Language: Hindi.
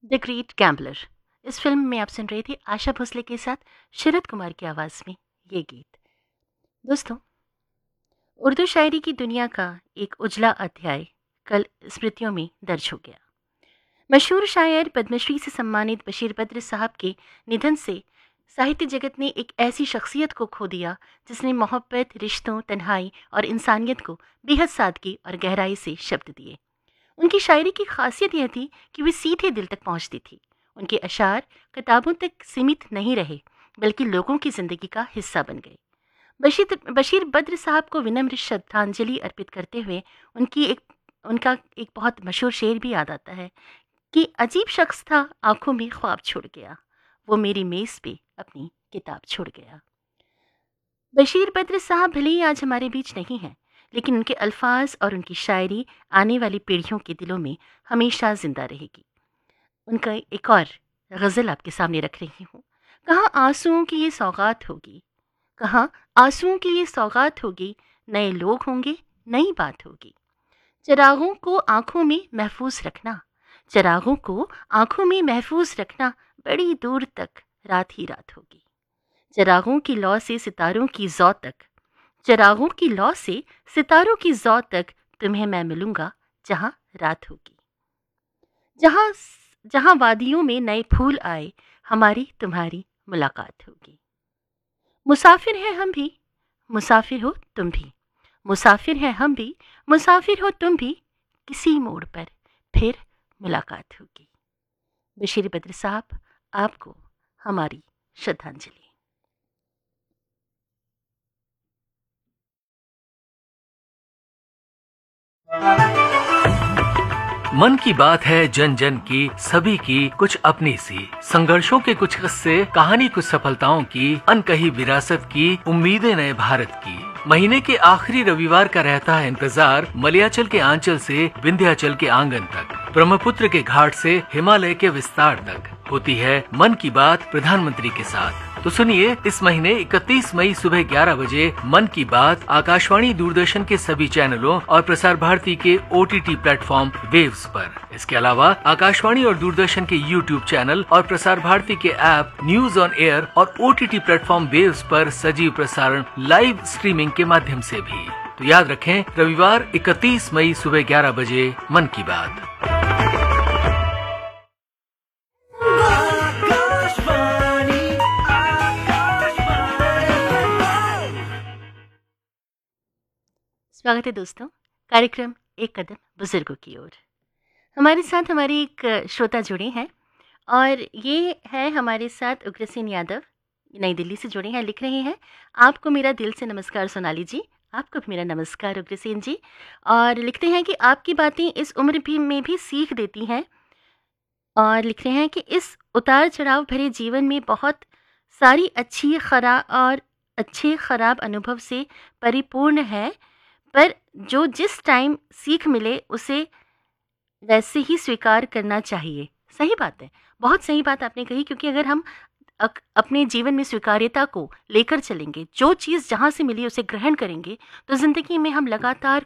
The great gambler. इस फिल्म में आप सुन रहे थे आशा भोसले के साथ शरद कुमार की आवाज़ में ये गीत। दोस्तों, उर्दू शायरी की दुनिया का एक उजला अध्याय कल स्मृतियों में दर्ज हो गया। मशहूर शायर पद्मश्री से सम्मानित बशीर बद्र साहब के निधन से साहित्य जगत ने एक ऐसी शख्सियत को खो दिया जिसने मोहब्बत, रिश्तों, तन्हाई और इंसानियत को बेहद सादगी और गहराई से शब्द दिए। उनकी शायरी की खासियत यह थी कि वे सीधे दिल तक पहुंचती थी। उनके अशार किताबों तक सीमित नहीं रहे, बल्कि लोगों की जिंदगी का हिस्सा बन गए। बशीर बद्र साहब को विनम्र श्रद्धांजलि अर्पित करते हुए उनका एक बहुत मशहूर शेर भी याद आता है कि अजीब शख्स था, आंखों में ख्वाब छोड़ गया, वो मेरी मेज पे अपनी किताब छोड़ गया। बशीर बद्र साहब भले ही आज हमारे बीच नहीं हैं, लेकिन उनके अल्फाज और उनकी शायरी आने वाली पीढ़ियों के दिलों में हमेशा जिंदा रहेगी। उनका एक और गज़ल आपके सामने रख रही हूँ। कहाँ आंसुओं की ये सौगात होगी, कहाँ आंसुओं की ये सौगात होगी, नए लोग होंगे, नई बात होगी। चिरागों को आंखों में महफूज रखना, चिरागों को आंखों में महफूज रखना, बड़ी दूर तक रात ही रात होगी। चिरागों की लौ से सितारों की जौ तक, चिरागों की लौ से सितारों की जौ तक तुम्हें मैं मिलूंगा जहाँ रात होगी। जहाँ जहाँ वादियों में नए फूल आए, हमारी तुम्हारी मुलाकात होगी। मुसाफिर हैं हम भी, मुसाफिर हो तुम भी, मुसाफिर हैं हम भी, मुसाफिर हो तुम भी, किसी मोड़ पर फिर मुलाकात होगी। बशीर बद्र साहब, आपको हमारी श्रद्धांजलि। मन की बात है जन जन की, सभी की कुछ अपनी सी, संघर्षों के कुछ किस्से, कहानी कुछ सफलताओं की, अनकही विरासत की, उम्मीदें नए भारत की। महीने के आखिरी रविवार का रहता है इंतजार, मलयाचल के आंचल से विंध्याचल के आंगन तक, ब्रह्मपुत्र के घाट से हिमालय के विस्तार तक होती है मन की बात प्रधानमंत्री के साथ। तो सुनिए, इस महीने 31 मई सुबह 11 बजे मन की बात आकाशवाणी, दूरदर्शन के सभी चैनलों और प्रसार भारती के OTT प्लेटफॉर्म वेव्स पर। इसके अलावा आकाशवाणी और दूरदर्शन के YouTube चैनल और प्रसार भारती के ऐप न्यूज ऑन एयर और OTT प्लेटफॉर्म वेव्स पर सजीव प्रसारण लाइव स्ट्रीमिंग के माध्यम से भी। तो याद रखें, रविवार 31 मई सुबह 11 बजे मन की बात। स्वागत है दोस्तों, कार्यक्रम एक कदम बुजुर्गों की ओर। हमारे साथ हमारे एक श्रोता जुड़े हैं और ये है हमारे साथ उग्रसेन यादव, नई दिल्ली से जुड़े हैं। लिख रहे हैं, आपको मेरा दिल से नमस्कार सोनाली जी। आपको भी मेरा नमस्कार उग्रसेन जी। और लिखते हैं कि आपकी बातें इस उम्र भी में भी सीख देती हैं। और लिख रहे हैं कि इस उतार चढ़ाव भरे जीवन में बहुत सारी अच्छे खराब अनुभव से परिपूर्ण है, पर जो जिस टाइम सीख मिले उसे वैसे ही स्वीकार करना चाहिए। सही बात है, बहुत सही बात आपने कही, क्योंकि अगर हम अपने जीवन में स्वीकार्यता को लेकर चलेंगे, जो चीज़ जहाँ से मिली उसे ग्रहण करेंगे, तो ज़िंदगी में हम लगातार